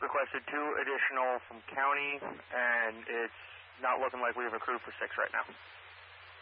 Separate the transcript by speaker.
Speaker 1: requested 2 additional from county, and it's not looking like we have a crew for 6 right now.